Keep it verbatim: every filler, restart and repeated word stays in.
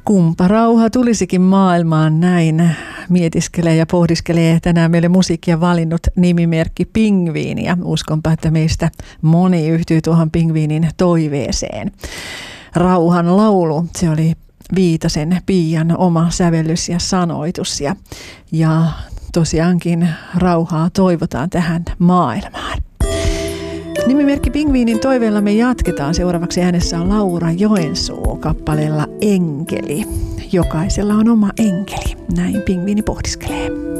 Kumpa rauha tulisikin maailmaan, näin mietiskelee ja pohdiskelee tänään meille musiikkia valinnut nimimerkki Pingviini, ja uskonpa, että meistä moni yhtyy tuohon Pingviinin toiveeseen. Rauhan laulu, se oli Viitasen Piian oma sävellys ja sanoitus, ja, ja tosiaankin rauhaa toivotaan tähän maailmaan. Nimimerkki Pingviinin toiveella me jatketaan. Seuraavaksi äänessä on Laura Joensuu kappaleella Enkeli. Jokaisella on oma enkeli. Näin Pingviini pohdiskelee.